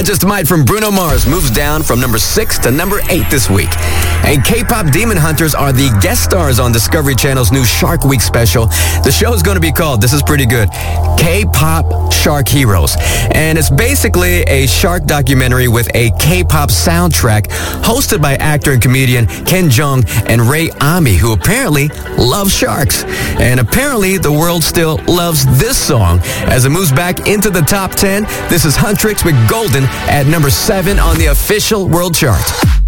Just Might from Bruno Mars moves down from number 6 to number 8 this week. And K-pop Demon Hunters are the guest stars on Discovery Channel's new Shark Week special. The show is going to be called, this is pretty good, K-pop Shark Heroes. And it's basically a shark documentary with a K-pop soundtrack hosted by actor and comedian Ken Jeong and Ray Ami, who apparently love sharks. And apparently the world still loves this song. As it moves back into the top 10, this is Huntrix with Golden at number 7 on the official world chart.